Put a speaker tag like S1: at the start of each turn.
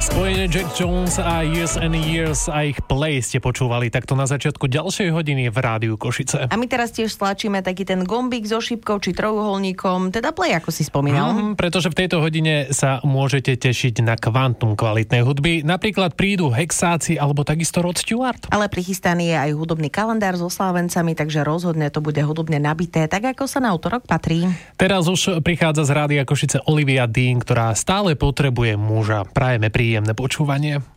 S1: Spojenie Jack Jones a Years and Years a ich Play ste počúvali takto na začiatku ďalšej hodiny v Rádiu Košice.
S2: A my teraz tiež stlačíme taký ten gombík so šipkou či trojuholníkom, teda Play, ako si spomínal.
S1: Pretože v tejto hodine sa môžete tešiť na kvantum kvalitnej hudby. Napríklad prídu Hexáci alebo takisto Rod Stewart.
S2: Ale prichystaný je aj hudobný kalendár so slávencami, takže rozhodne to bude hudobne nabité, tak ako sa na utorok patrí.
S1: Teraz už prichádza z Rádia Košice Olivia Dean, ktorá stále potrebuje muža. Prajeme príjemné počúvanie.